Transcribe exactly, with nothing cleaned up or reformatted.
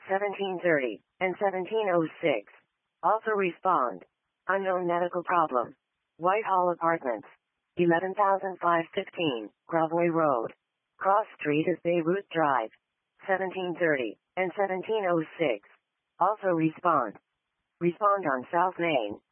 seventeen thirty, and seventeen oh six. Also respond. Unknown medical problem. Whitehall Apartments. eleven thousand five hundred fifteen, Groveway Road. Cross Street is Beirut Drive. seventeen thirty, and seventeen oh six. Also respond. Respond on South Main.